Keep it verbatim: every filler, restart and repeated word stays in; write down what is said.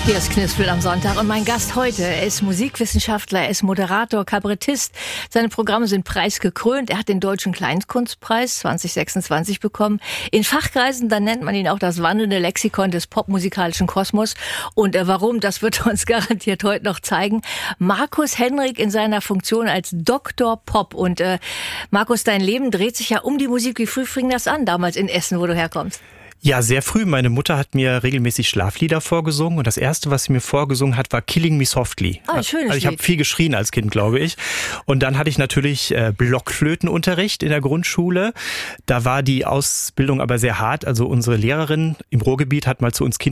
Hier ist Knispel am Sonntag und mein Gast heute, er ist Musikwissenschaftler, er ist Moderator, Kabarettist. Seine Programme sind preisgekrönt. Er hat den Deutschen Kleinkunstpreis zwanzig sechsundzwanzig bekommen. In Fachkreisen, da nennt man ihn auch das wandelnde Lexikon des popmusikalischen Kosmos. Und äh, warum, das wird er uns garantiert heute noch zeigen. Markus Henrik in seiner Funktion als Doktor Pop. Und äh, Markus, dein Leben dreht sich ja um die Musik. Wie früh fing das an, damals in Essen, wo du herkommst? Ja, sehr früh. Meine Mutter hat mir regelmäßig Schlaflieder vorgesungen und das erste, was sie mir vorgesungen hat, war Killing Me Softly. Ah, schönes also ich habe viel geschrien als Kind, glaube ich. Und dann hatte ich natürlich äh, Blockflötenunterricht in der Grundschule. Da war die Ausbildung aber sehr hart. Also unsere Lehrerin im Ruhrgebiet hat mal zu uns Kindern